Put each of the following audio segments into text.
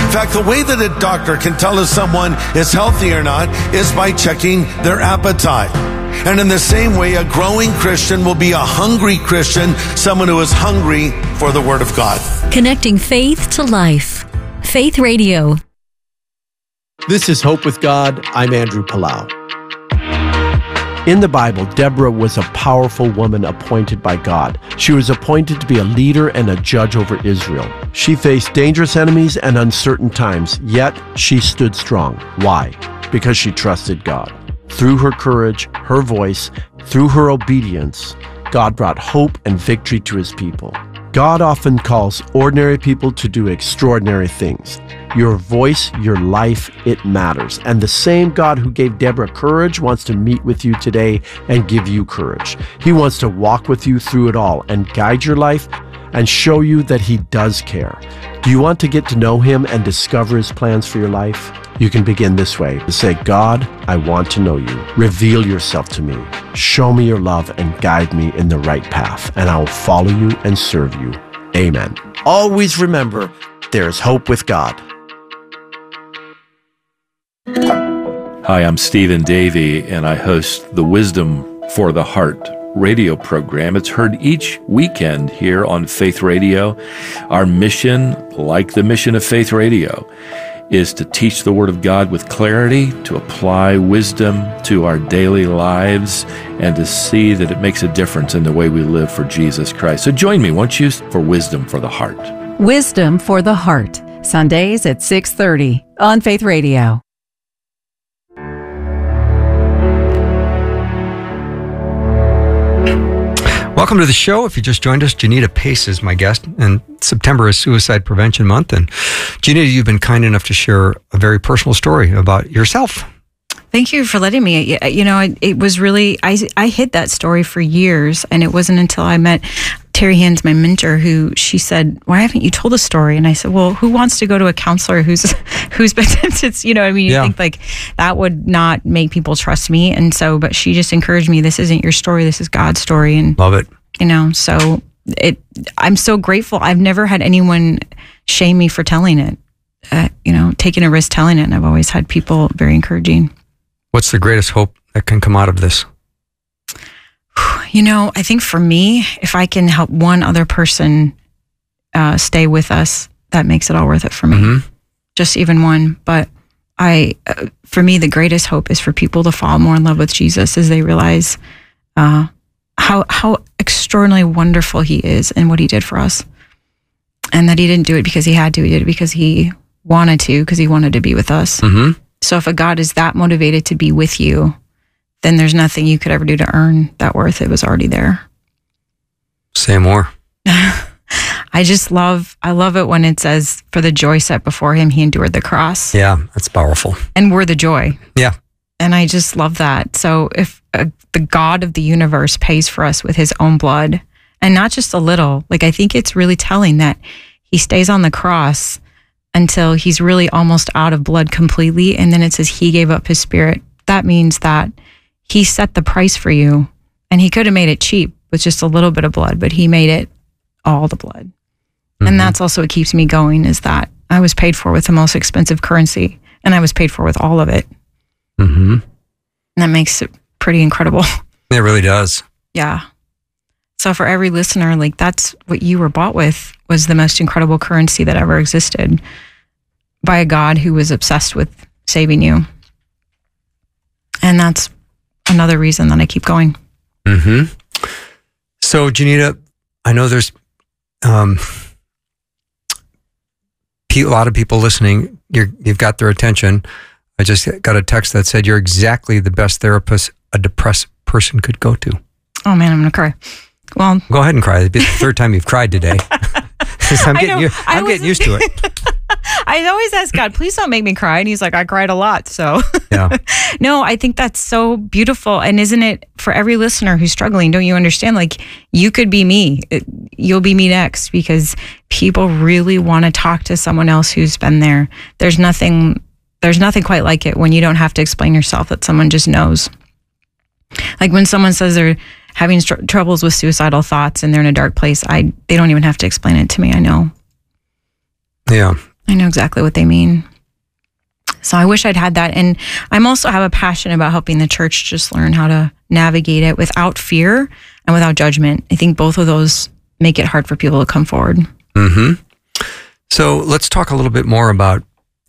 fact, the way that a doctor can tell if someone is healthy or not is by checking their appetite. And in the same way, a growing Christian will be a hungry Christian, someone who is hungry for the Word of God. Connecting faith to life. Faith Radio. This is Hope with God. I'm Andrew Palau. In the Bible, Deborah was a powerful woman appointed by God. She was appointed to be a leader and a judge over Israel. She faced dangerous enemies and uncertain times, yet she stood strong. Why? Because she trusted God. Through her courage, her voice, through her obedience, God brought hope and victory to his people. God often calls ordinary people to do extraordinary things. Your voice, your life, it matters. And the same God who gave Deborah courage wants to meet with you today and give you courage. He wants to walk with you through it all and guide your life and show you that he does care. Do you want to get to know him and discover his plans for your life? You can begin this way. Say, God, I want to know you. Reveal yourself to me. Show me your love and guide me in the right path, and I will follow you and serve you. Amen. Always remember, there is hope with God. Hi, I'm Stephen Davey, and I host the Wisdom for the Heart radio program. It's heard each weekend here on Faith Radio. Our mission, like the mission of Faith Radio, is to teach the Word of God with clarity, to apply wisdom to our daily lives, and to see that it makes a difference in the way we live for Jesus Christ. So join me, won't you, for Wisdom for the Heart. Wisdom for the Heart, Sundays at 6:30 on Faith Radio. Welcome to the show. If you just joined us, Janita Pace is my guest, and September is Suicide Prevention Month. And Janita, you've been kind enough to share a very personal story about yourself. Thank you for letting me. You know, it was really, I hid that story for years, and it wasn't until I met Terry Hands, my mentor, who she said, "Why haven't you told a story?" And I said, "Well, who wants to go to a counselor who's been tempted?" You know, I mean, you think like that would not make people trust me. And so, but she just encouraged me, this isn't your story, this is God's story. And love it. You know, so I'm so grateful. I've never had anyone shame me for telling it, you know, taking a risk telling it. And I've always had people very encouraging. What's the greatest hope that can come out of this? You know, I think for me, if I can help one other person stay with us, that makes it all worth it for me. Mm-hmm. Just even one. But for me, the greatest hope is for people to fall more in love with Jesus as they realize how extraordinarily wonderful he is and what he did for us. And that he didn't do it because he had to. He did it because he wanted to, because he wanted to be with us. Mm-hmm. So if a God is that motivated to be with you, then there's nothing you could ever do to earn that worth. It was already there. Say more. I love it when it says, for the joy set before him, he endured the cross. Yeah, that's powerful. And we're the joy. Yeah. And I just love that. So if the God of the universe pays for us with his own blood, and not just a little, like I think it's really telling that he stays on the cross until he's really almost out of blood completely. And then it says he gave up his spirit. That means that he set the price for you, and he could have made it cheap with just a little bit of blood, but he made it all the blood. Mm-hmm. And that's also what keeps me going, is that I was paid for with the most expensive currency, and I was paid for with all of it. Mm-hmm. And that makes it pretty incredible. It really does. Yeah. So for every listener, like that's what you were bought with, was the most incredible currency that ever existed, by a God who was obsessed with saving you. And that's another reason that I keep going. Mm-hmm. So, Janita, I know there's a lot of people listening. You've got their attention. I just got a text that said you're exactly the best therapist a depressed person could go to. Oh man, I'm going to cry. Well, go ahead and cry. It'll be the third time you've cried today. I'm getting used to it. I always ask God, please don't make me cry. And he's like, I cried a lot. So yeah. No, I think that's so beautiful. And isn't it, for every listener who's struggling, don't you understand? Like, you could be me. You'll be me next, because people really want to talk to someone else who's been there. There's nothing quite like it when you don't have to explain yourself, that someone just knows. Like when someone says they're having troubles with suicidal thoughts and they're in a dark place, they don't even have to explain it to me. I know. Yeah. I know exactly what they mean. So I wish I'd had that. And I'm also have a passion about helping the church just learn how to navigate it without fear and without judgment. I think both of those make it hard for people to come forward. Mm-hmm. So let's talk a little bit more about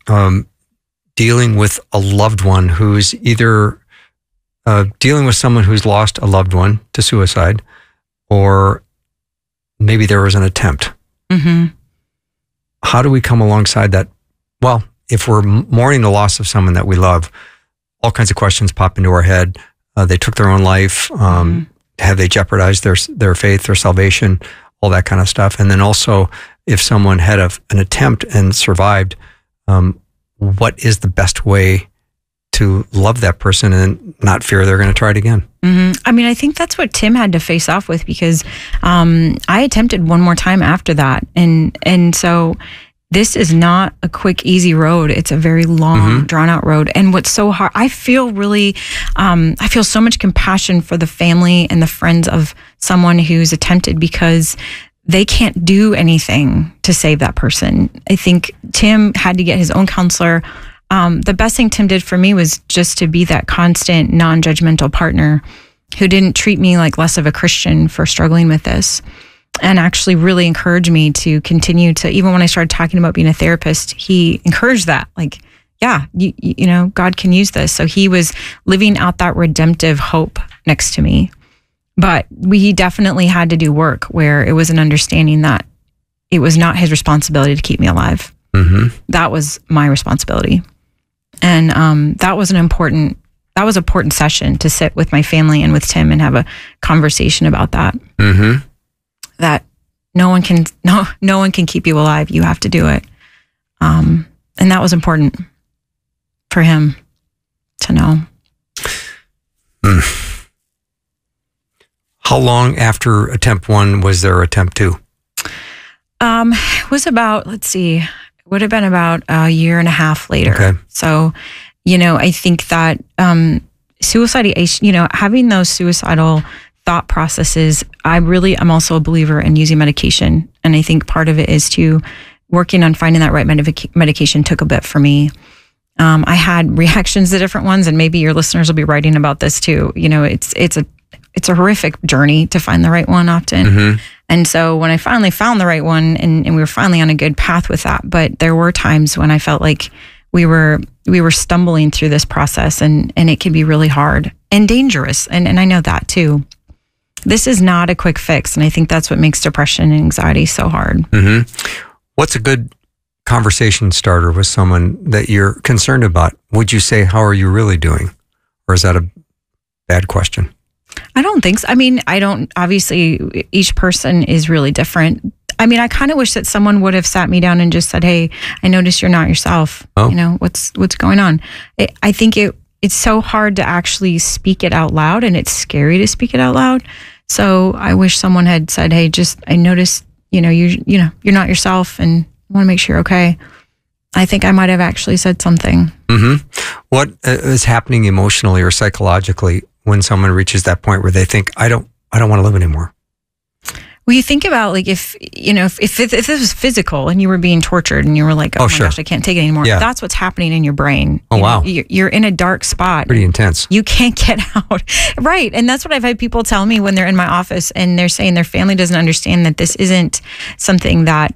dealing with a loved one who's either dealing with someone who's lost a loved one to suicide, or maybe there was an attempt. Mm-hmm. How do we come alongside that? Well, if we're mourning the loss of someone that we love, all kinds of questions pop into our head. They took their own life. Have they jeopardized their faith, their salvation, all that kind of stuff? And then also, if someone had an attempt and survived, what is the best way to love that person and not fear they're going to try it again? Mm-hmm. I mean, I think that's what Tim had to face off with, because I attempted one more time after that. And so this is not a quick, easy road. It's a very long, drawn out road. And what's so hard, I feel so much compassion for the family and the friends of someone who's attempted, because they can't do anything to save that person. I think Tim had to get his own counselor. The best thing Tim did for me was just to be that constant, non-judgmental partner who didn't treat me like less of a Christian for struggling with this, and actually really encouraged me to continue to, even when I started talking about being a therapist, he encouraged that. Like, yeah, you know, God can use this. So he was living out that redemptive hope next to me. But he definitely had to do work where it was an understanding that it was not his responsibility to keep me alive. Mm-hmm. That was my responsibility. And that was an important session to sit with my family and with Tim and have a conversation about that. Mm-hmm. That no one can keep you alive. You have to do it. And that was important for him to know. How long after attempt 1 was there attempt 2? It was about, it would have been about a year and a half later. Okay. So, you know, I think that suicide, you know, having those suicidal thought processes, I'm also a believer in using medication. And I think part of it is to working on finding that right medication took a bit for me. I had reactions to different ones, and maybe your listeners will be writing about this too. You know, it's a horrific journey to find the right one often. Mm-hmm. And so when I finally found the right one, and we were finally on a good path with that, but there were times when I felt like we were stumbling through this process, and it can be really hard and dangerous. And I know that too. This is not a quick fix. And I think that's what makes depression and anxiety so hard. Mm-hmm. What's a good conversation starter with someone that you're concerned about? Would you say, how are you really doing? Or is that a bad question? I don't think so. I mean, obviously each person is really different. I mean, I kind of wish that someone would have sat me down and just said, hey, I noticed you're not yourself. Oh. You know, what's going on? I think it's so hard to actually speak it out loud, and it's scary to speak it out loud. So I wish someone had said, hey, I noticed, you know, you're not yourself, and I want to make sure you're okay. I think I might have actually said something. Mm-hmm. What is happening emotionally or psychologically when someone reaches that point where they think, I don't want to live anymore? Well, you think about, like, if this was physical and you were being tortured and you were like, oh my gosh, I can't take it anymore. Yeah. That's what's happening in your brain. Oh, wow. You're in a dark spot. Pretty intense. You can't get out. Right. And that's what I've had people tell me when they're in my office, and they're saying their family doesn't understand that this isn't something that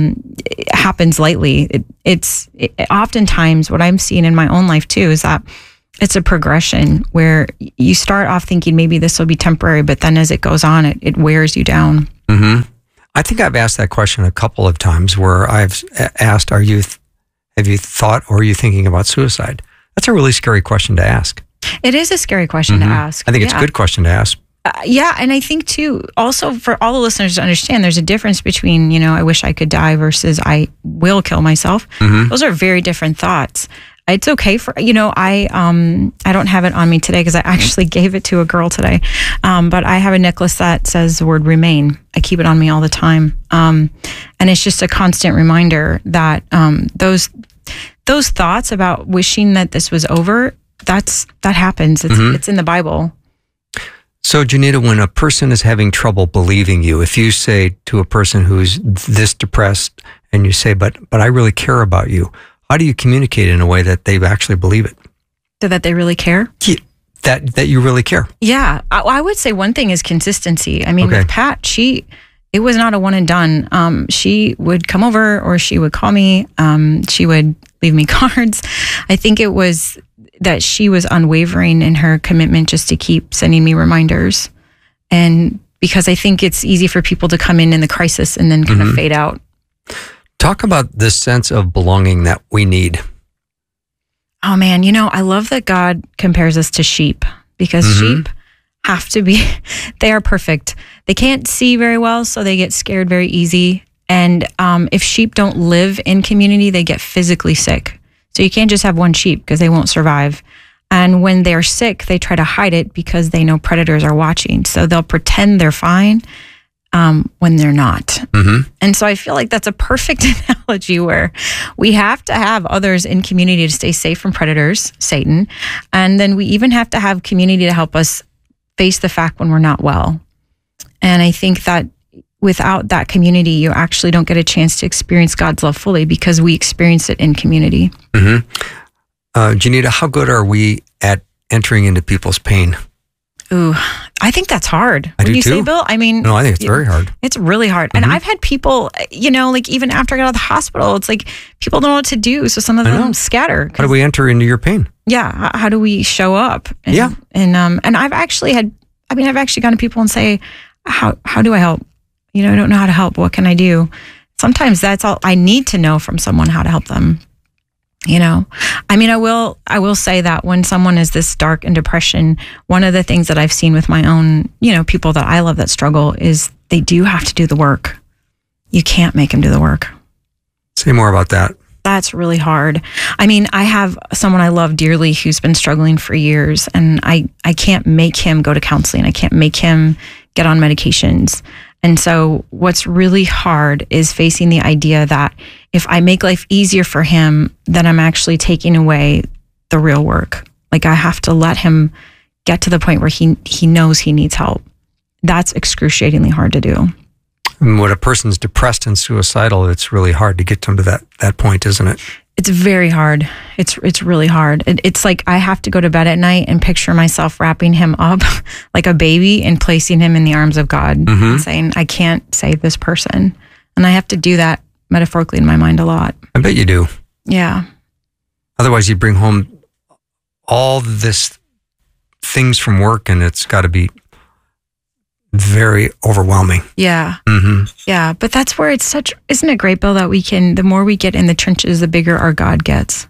happens lightly. It oftentimes, what I'm seeing in my own life too, is that it's a progression where you start off thinking maybe this will be temporary, but then as it goes on, it wears you down. Mm-hmm. I think I've asked that question a couple of times, where I've asked, have you thought, or are you thinking about suicide? That's a really scary question to ask. It is a scary question to ask. I think it's a good question to ask. Yeah. And I think too, also for all the listeners to understand, there's a difference between, you know, I wish I could die versus I will kill myself. Mm-hmm. Those are very different thoughts. It's okay for, you know, I don't have it on me today because I actually gave it to a girl today. But I have a necklace that says the word remain. I keep it on me all the time. And it's just a constant reminder that those thoughts about wishing that this was over, that happens. It's in the Bible. So, Janita, when a person is having trouble believing you, if you say to a person who's this depressed and you say, but I really care about you. How do you communicate in a way that they actually believe it? So that they really care? Yeah, that you really care. Yeah. I would say one thing is consistency. I mean, Okay. with Pat, it was not a one and done. She would come over or she would call me. She would leave me cards. I think it was that she was unwavering in her commitment just to keep sending me reminders. And because I think it's easy for people to come in the crisis and then kind of fade out. Talk about this sense of belonging that we need. Oh man, I love that God compares us to sheep, because sheep have to be, they are perfect. They can't see very well, so they get scared very easy. And if sheep don't live in community, they get physically sick. So you can't just have one sheep because they won't survive. And when they're sick, they try to hide it because they know predators are watching. So they'll pretend they're fine when they're not. And so I feel like that's a perfect analogy where we have to have others in community to stay safe from predators, Satan. And then we even have to have community to help us face the fact when we're not well. And I think that without that community, you actually don't get a chance to experience God's love fully, because we experience it in community. Janita, how good are we at entering into people's pain? Ooh, I think that's hard. I When do you say, too. Bill, I mean... No, I think it's very hard. It's really hard. And I've had people, like even after I got out of the hospital, it's like people don't know what to do. So some of them scatter. How do we enter into your pain? Yeah. How do we show up? And, Yeah. And I've actually gone to people and say, how do I help? I don't know how to help. What can I do? Sometimes that's all I need to know from someone, how to help them. I mean, I will say that when someone is this dark in depression, one of the things that I've seen with my own, people that I love that struggle is they do have to do the work. You can't make them do the work. Say more about that. That's really hard. I mean, I have someone I love dearly who's been struggling for years, and I can't make him go to counseling. I can't make him get on medications. And so what's really hard is facing the idea that if I make life easier for him, then I'm actually taking away the real work. Like, I have to let him get to the point where he knows he needs help. That's excruciatingly hard to do. And when a person's depressed and suicidal, it's really hard to get them to that point, isn't it? It's very hard. It's really hard. It's like I have to go to bed at night and picture myself wrapping him up like a baby and placing him in the arms of God and saying, I can't save this person. And I have to do that metaphorically in my mind a lot. I bet you do. Yeah. Otherwise, you bring home all this things from work, and it's got to be very overwhelming. Yeah. Yeah. But that's where isn't it great, Bill, that the more we get in the trenches, the bigger our God gets.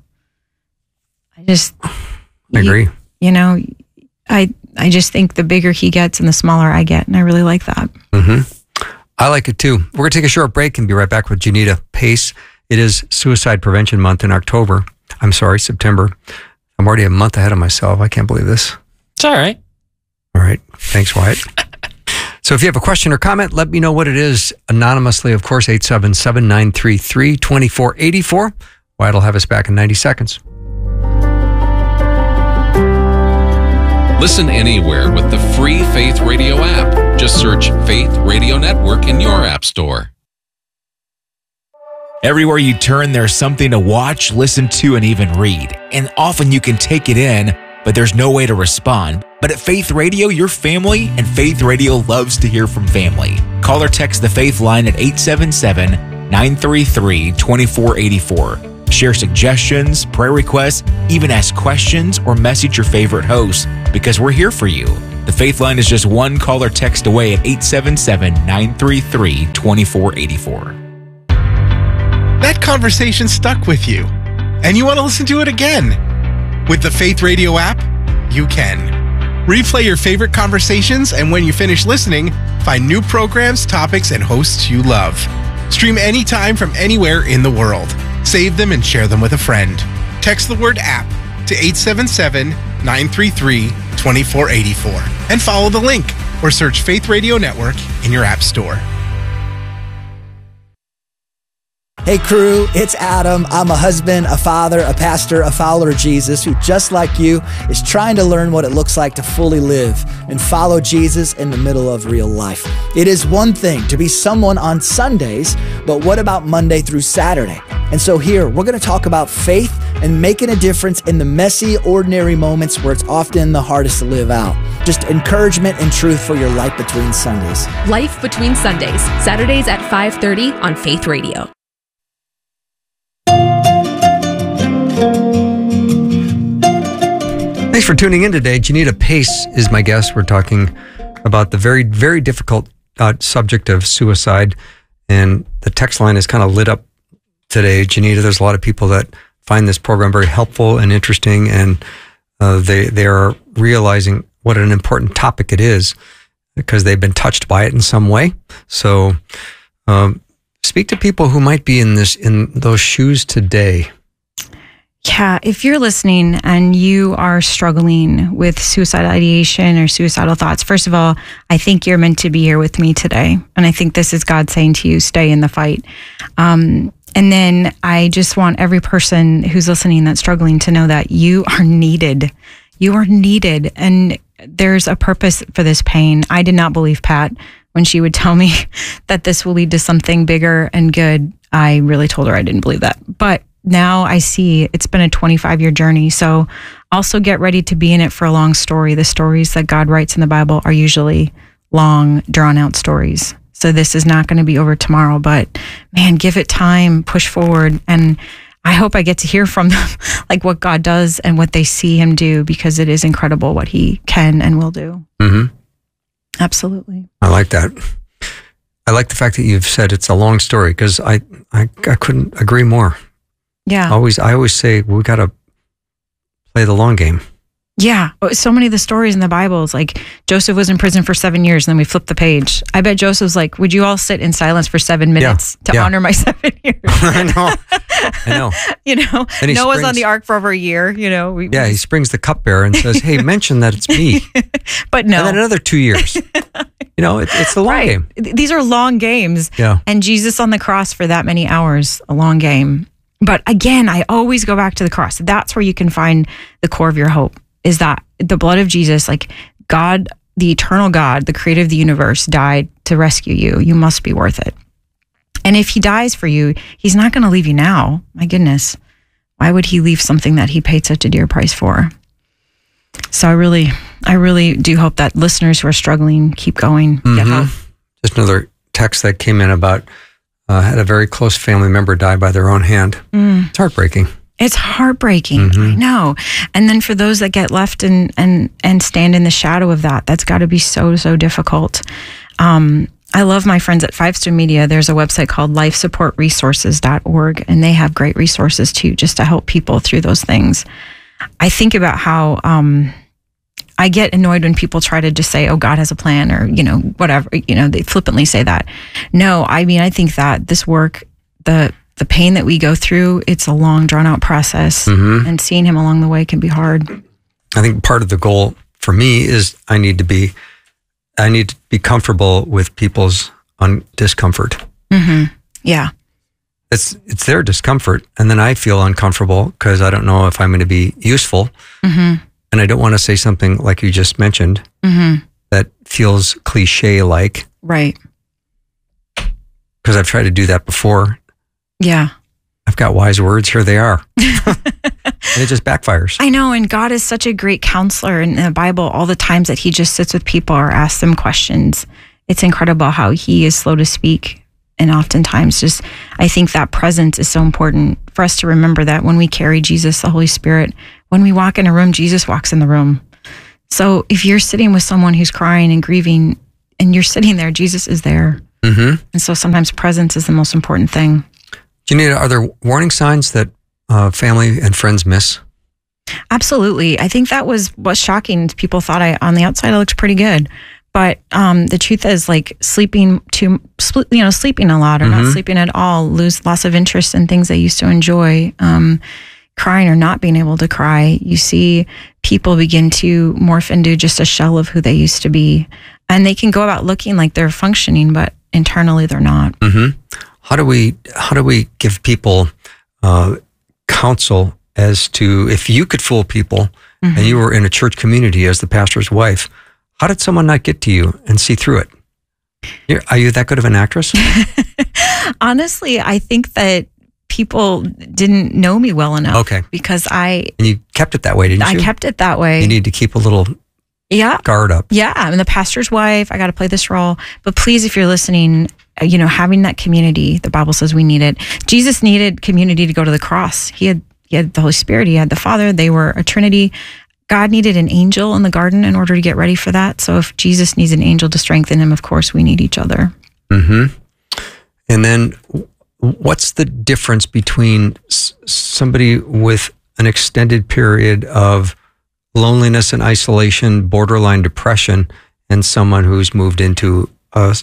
I agree. I just think the bigger he gets and the smaller I get. And I really like that. I like it too. We're going to take a short break and be right back with Janita Pace. It is Suicide Prevention Month in September. I'm already a month ahead of myself. I can't believe this. It's all right. All right. Thanks, Wyatt. So if you have a question or comment, let me know what it is anonymously, of course, 877-933-2484. Wyatt will have us back in 90 seconds. Listen anywhere with the free Faith Radio app. Just search Faith Radio Network in your app store. Everywhere you turn, there's something to watch, listen to, and even read. And often you can take it in, but there's no way to respond. But at Faith Radio, you're family, and Faith Radio loves to hear from family. Call or text the Faith line at 877-933-2484. Share suggestions, prayer requests, even ask questions or message your favorite host, because we're here for you. The Faith line is just one call or text away at 877-933-2484. That conversation stuck with you, and you want to listen to it again. With the Faith Radio app, you can. Replay your favorite conversations, and when you finish listening, find new programs, topics, and hosts you love. Stream anytime from anywhere in the world. Save them and share them with a friend. Text the word app to 877-933-2484 and follow the link or search Faith Radio Network in your app store. Hey crew, it's Adam. I'm a husband, a father, a pastor, a follower of Jesus who, just like you, is trying to learn what it looks like to fully live and follow Jesus in the middle of real life. It is one thing to be someone on Sundays, but what about Monday through Saturday? And so here, we're going to talk about faith and making a difference in the messy, ordinary moments where it's often the hardest to live out. Just encouragement and truth for your life between Sundays. Life Between Sundays, Saturdays at 5:30 on Faith Radio. Thanks for tuning in today. Janita Pace is my guest. We're talking about the very, very difficult subject of suicide. And the text line is kind of lit up today. Janita, there's a lot of people that find this program very helpful and interesting, and they are realizing what an important topic it is because they've been touched by it in some way. So speak to people who might be in those shoes today. Yeah, if you're listening and you are struggling with suicide ideation or suicidal thoughts, first of all, I think you're meant to be here with me today. And I think this is God saying to you, stay in the fight. And then I just want every person who's listening that's struggling to know that you are needed. You are needed. And there's a purpose for this pain. I did not believe Pat when she would tell me that this will lead to something bigger and good. I really told her I didn't believe that. But now I see it's been a 25-year journey. So also get ready to be in it for a long story. The stories that God writes in the Bible are usually long, drawn-out stories. So this is not going to be over tomorrow, but man, give it time, push forward. And I hope I get to hear from them, like what God does and what they see him do, because it is incredible what he can and will do. Mm-hmm. Absolutely. I like that. I like the fact that you've said it's a long story, because I couldn't agree more. Yeah. I always say we got to play the long game. Yeah. So many of the stories in the Bible is like Joseph was in prison for 7 years, and then we flip the page. I bet Joseph's like, would you all sit in silence for 7 minutes to honor my 7 years? I know. You know, Noah's on the ark for over a year, you know. He springs the cupbearer and says, hey, mention that it's me. But no. And then another 2 years. You know, it's the long game. These are long games. Yeah. And Jesus on the cross for that many hours, a long game. But again, I always go back to the cross. That's where you can find the core of your hope, is that the blood of Jesus, like God, the eternal God, the creator of the universe, died to rescue you. You must be worth it. And if he dies for you, he's not going to leave you now. My goodness. Why would he leave something that he paid such a dear price for? So I really do hope that listeners who are struggling keep going. Mm-hmm. Get help. Just another text that came in about had a very close family member die by their own hand. It's heartbreaking. It's heartbreaking. Mm-hmm. I know. And then for those that get left and stand in the shadow of that, that's got to be so, so difficult. I love my friends at Five Star Media. There's a website called lifesupportresources.org, and they have great resources too, just to help people through those things. I think about how I get annoyed when people try to just say, oh, God has a plan, or, you know, whatever, you know, they flippantly say that. No, I mean, I think that this work, the pain that we go through, it's a long, drawn out process, and seeing him along the way can be hard. I think part of the goal for me is I need to be comfortable with people's discomfort. Mm-hmm. Yeah. It's their discomfort, and then I feel uncomfortable because I don't know if I'm going to be useful. Mm-hmm. And I don't want to say something like you just mentioned that feels cliche-like. Right. Because I've tried to do that before. Yeah. I've got wise words. Here they are. And it just backfires. I know. And God is such a great counselor in the Bible. All the times that he just sits with people or asks them questions. It's incredible how he is slow to speak. And oftentimes just, I think that presence is so important for us to remember that when we carry Jesus, the Holy Spirit, when we walk in a room, Jesus walks in the room. So if you're sitting with someone who's crying and grieving and you're sitting there, Jesus is there. Mm-hmm. And so sometimes presence is the most important thing. Janita, are there warning signs that family and friends miss? Absolutely. I think that was what's shocking. People thought on the outside I looked pretty good. But the truth is, like sleeping a lot or not sleeping at all, loss of interest in things they used to enjoy, crying or not being able to cry. You see people begin to morph into just a shell of who they used to be. And they can go about looking like they're functioning, but internally they're not. Mm-hmm. How do we give people counsel as to, if you could fool people and you were in a church community as the pastor's wife, how did someone not get to you and see through it? Are you that good of an actress? Honestly, I think that people didn't know me well enough. Okay. Because and you kept it that way, didn't you? I kept it that way. You need to keep a little guard up. Yeah, I'm the pastor's wife. I got to play this role. But please, if you're listening, having that community, the Bible says we need it. Jesus needed community to go to the cross. He had the Holy Spirit. He had the Father. They were a Trinity. God needed an angel in the garden in order to get ready for that. So if Jesus needs an angel to strengthen him, of course, we need each other. Mm-hmm. And then what's the difference between somebody with an extended period of loneliness and isolation, borderline depression, and someone who's moved into a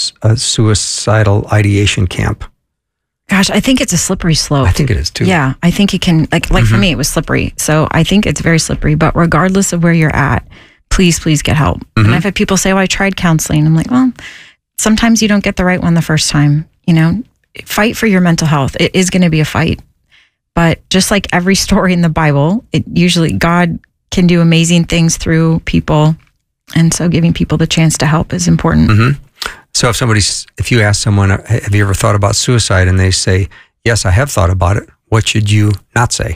suicidal ideation camp? Gosh, I think it's a slippery slope. I think it is too. Yeah, I think it can, like for me, it was slippery. So I think it's very slippery. But regardless of where you're at, please get help. And I've had people say, well, I tried counseling. I'm like, well, sometimes you don't get the right one the first time. Fight for your mental health. It is going to be a fight. But just like every story in the Bible, God can do amazing things through people. And so giving people the chance to help is important. Mm-hmm. So if you ask someone, have you ever thought about suicide? And they say, yes, I have thought about it. What should you not say?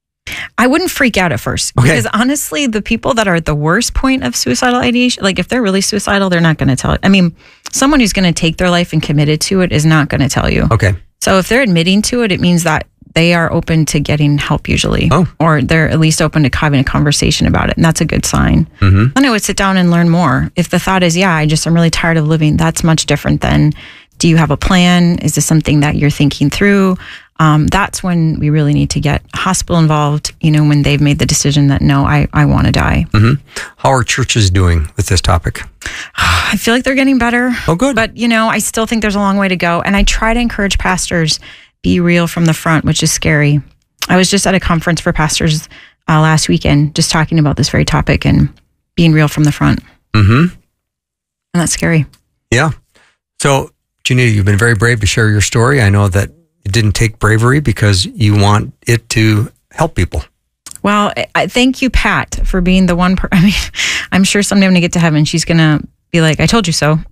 I wouldn't freak out at first. Okay. Because honestly, the people that are at the worst point of suicidal ideation, like if they're really suicidal, they're not going to tell it. I mean, someone who's going to take their life and committed to it is not going to tell you. Okay. So if they're admitting to it, it means that they are open to getting help usually. Oh. Or they're at least open to having a conversation about it. And that's a good sign. Mm-hmm. Then I would sit down and learn more. If the thought is, I'm really tired of living, that's much different than, do you have a plan? Is this something that you're thinking through? That's when we really need to get hospital involved, when they've made the decision that, no, I want to die. Mm-hmm. How are churches doing with this topic? I feel like they're getting better. Oh, good. But, I still think there's a long way to go. And I try to encourage pastors, be real from the front, which is scary. I was just at a conference for pastors last weekend, just talking about this very topic and being real from the front. Mm-hmm. And that's scary. Yeah. So, Janita, you've been very brave to share your story. I know that it didn't take bravery because you want it to help people. Well, I thank you, Pat, for being the one. I'm sure someday when I get to heaven, she's going to be like, I told you so.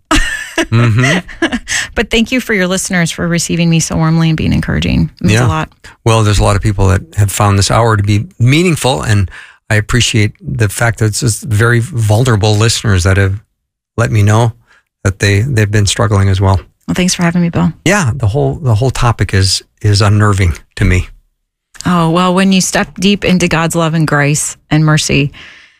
Mm-hmm. But thank you for your listeners for receiving me so warmly and being encouraging. It means a lot. Well, there's a lot of people that have found this hour to be meaningful, and I appreciate the fact that it's just very vulnerable listeners that have let me know that they've been struggling as well. Well, thanks for having me, Bill. Yeah, the whole topic is unnerving to me. Oh, well, when you step deep into God's love and grace and mercy,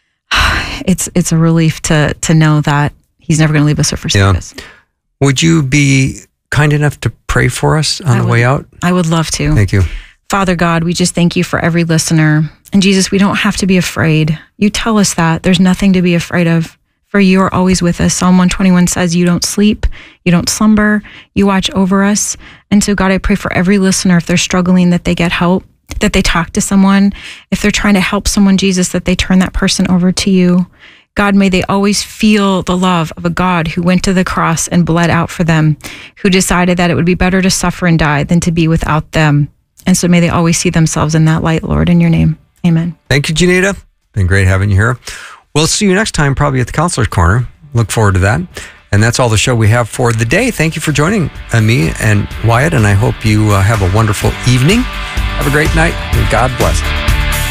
it's a relief to know that He's never going to leave us or forsake us. Would you be kind enough to pray for us on the way out? I would love to. Thank you. Father God, we just thank you for every listener. And Jesus, we don't have to be afraid. You tell us that. There's nothing to be afraid of. For you are always with us. Psalm 121 says you don't sleep, you don't slumber, you watch over us. And so God, I pray for every listener, if they're struggling, that they get help, that they talk to someone. If they're trying to help someone, Jesus, that they turn that person over to you. God, may they always feel the love of a God who went to the cross and bled out for them, who decided that it would be better to suffer and die than to be without them. And so may they always see themselves in that light, Lord, in your name. Amen. Thank you, Janita. Been great having you here. We'll see you next time, probably at the Counselor's Corner. Look forward to that. And that's all the show we have for the day. Thank you for joining me and Wyatt, and I hope you have a wonderful evening. Have a great night, and God bless.